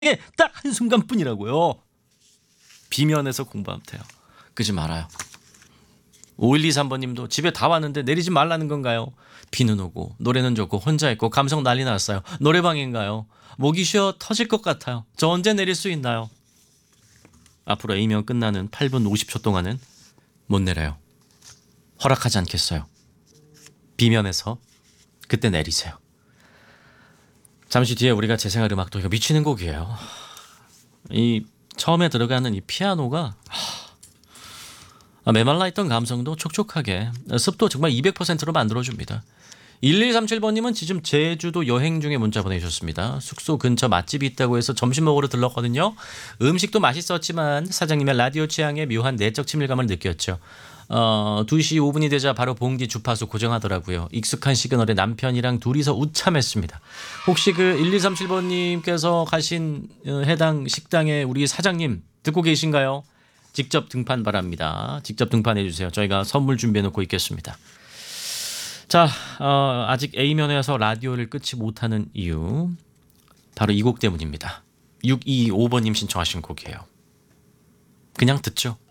딱 한순간뿐이라고요. 비면에서 공부하면 돼요. 그러지 말아요. 5123번님도 집에 다 왔는데 내리지 말라는 건가요? 비는 오고 노래는 좋고 혼자 있고 감성 난리 났어요. 노래방인가요? 목이 쉬어 터질 것 같아요. 저 언제 내릴 수 있나요? 앞으로 A면 끝나는 8분 50초 동안은 못 내려요. 허락하지 않겠어요. B면에서 그때 내리세요. 잠시 뒤에 우리가 재생할 음악도 이거 미치는 곡이에요. 이 처음에 들어가는 이 피아노가 메말라 있던 감성도 촉촉하게 습도 정말 200%로 만들어줍니다. 1137번님은 지금 제주도 여행 중에 문자 보내주셨습니다. 숙소 근처 맛집이 있다고 해서 점심 먹으러 들렀거든요. 음식도 맛있었지만 사장님의 라디오 취향에 묘한 내적 친밀감을 느꼈죠. 2시 5분이 되자 바로 봉디 주파수 고정하더라고요. 익숙한 시그널에 남편이랑 둘이서 우참했습니다. 혹시 그 1237번님께서 가신 해당 식당의 우리 사장님 듣고 계신가요? 직접 등판 바랍니다. 직접 등판해 주세요. 저희가 선물 준비해 놓고 있겠습니다. 자, 아직 A면에서 라디오를 끊지 못하는 이유 바로 이 곡 때문입니다. 6225번님 신청하신 곡이에요. 그냥 듣죠.